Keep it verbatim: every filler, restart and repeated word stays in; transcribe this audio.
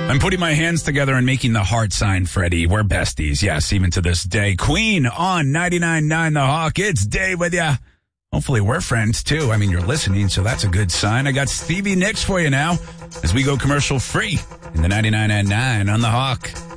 I'm putting my hands together and making the heart sign, Freddie. We're besties, yes, even to this day. Queen on ninety-nine point nine The Hawk. It's Dave with ya. Hopefully we're friends, too. I mean, you're listening, so that's a good sign. I got Stevie Nicks for you now as we go commercial free in the ninety-nine point nine on The Hawk.